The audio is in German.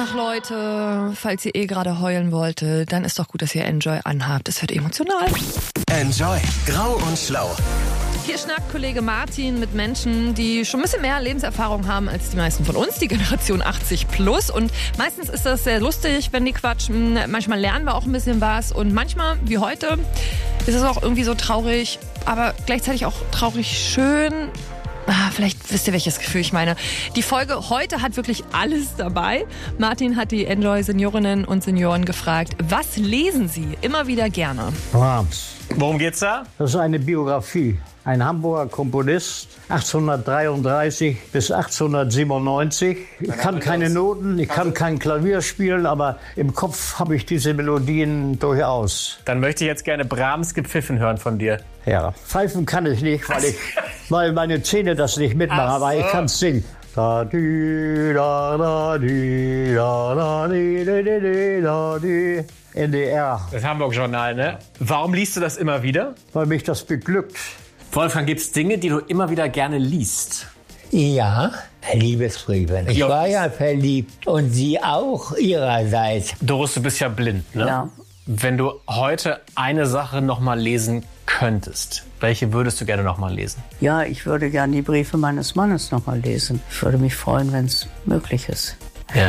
Ach Leute, falls ihr gerade heulen wolltet, dann ist doch gut, dass ihr Enjoy anhabt. Es wird emotional. Enjoy. Grau und Schlau. Hier schnackt Kollege Martin mit Menschen, die schon ein bisschen mehr Lebenserfahrung haben als die meisten von uns, die Generation 80 plus. Und meistens ist das sehr lustig, wenn die quatschen. Manchmal lernen wir auch ein bisschen was. Und manchmal, wie heute, ist es auch irgendwie so traurig, aber gleichzeitig auch traurig schön. Vielleicht wisst ihr, welches Gefühl ich meine. Die Folge heute hat wirklich alles dabei. Martin hat die Enjoy-Seniorinnen und Senioren gefragt, was lesen sie immer wieder gerne? Brahms. Worum geht's da? Das ist eine Biografie. Ein Hamburger Komponist, 1833 bis 1897. Ich kann keine Noten, ich kann kein Klavier spielen, aber im Kopf habe ich diese Melodien durchaus. Dann möchte ich jetzt gerne Brahms gepfiffen hören von dir. Ja, pfeifen kann ich nicht, weil meine Zähne das nicht mitmachen, aber ich kann es singen. Da, di, da, da, di, da, da, di, di, di, di, da, di. NDR. Das Hamburg-Journal, ne? Warum liest du das immer wieder? Weil mich das beglückt. Wolfgang, gibt's Dinge, die du immer wieder gerne liest? Ja, Liebesbriefe. Ich war ja verliebt und sie auch ihrerseits. Doris, du bist ja blind, ne? Ja. Wenn du heute eine Sache noch mal lesen könntest, welche würdest du gerne noch mal lesen? Ja, ich würde gerne die Briefe meines Mannes noch mal lesen. Ich würde mich freuen, wenn es möglich ist.